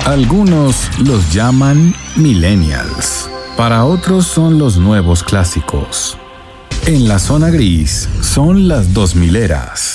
Algunos los llaman millennials. Para otros son los nuevos clásicos. En la zona gris son las 2000eras.